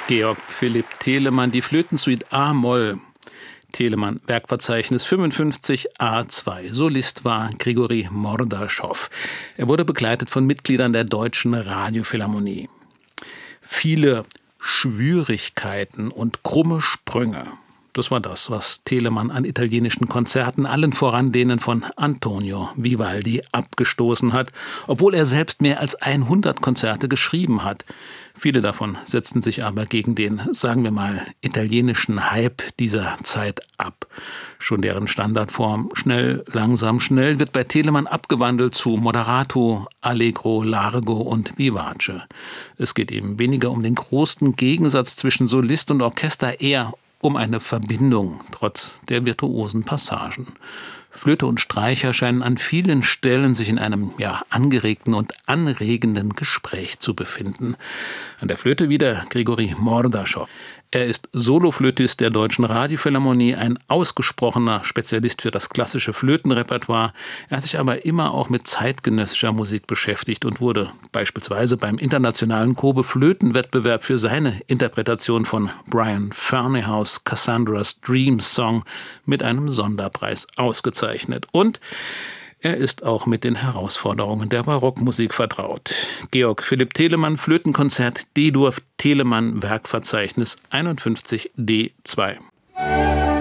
Georg Philipp Telemann, die Flötensuite A-Moll. Telemann, Werkverzeichnis 55 A2. Solist war Grigori Mordaschow. Er wurde begleitet von Mitgliedern der Deutschen Radiophilharmonie. Viele Schwierigkeiten und krumme Sprünge. Das war das, was Telemann an italienischen Konzerten, allen voran denen von Antonio Vivaldi, abgestoßen hat, obwohl er selbst mehr als 100 Konzerte geschrieben hat. Viele davon setzten sich aber gegen den, sagen wir mal, italienischen Hype dieser Zeit ab. Schon deren Standardform schnell, langsam, schnell wird bei Telemann abgewandelt zu Moderato, Allegro, Largo und Vivace. Es geht ihm weniger um den großen Gegensatz zwischen Solist und Orchester, eher um eine Verbindung, trotz der virtuosen Passagen. Flöte und Streicher scheinen an vielen Stellen sich in einem angeregten und anregenden Gespräch zu befinden. An der Flöte wieder Grigori Mordaschow. Er ist Soloflötist der Deutschen Radiophilharmonie, ein ausgesprochener Spezialist für das klassische Flötenrepertoire. Er hat sich aber immer auch mit zeitgenössischer Musik beschäftigt und wurde beispielsweise beim internationalen Kobe-Flötenwettbewerb für seine Interpretation von Brian Ferneyhough Cassandra's Dream Song mit einem Sonderpreis ausgezeichnet. Und er ist auch mit den Herausforderungen der Barockmusik vertraut. Georg Philipp Telemann, Flötenkonzert D-Dur, Telemann, Werkverzeichnis 51 D2.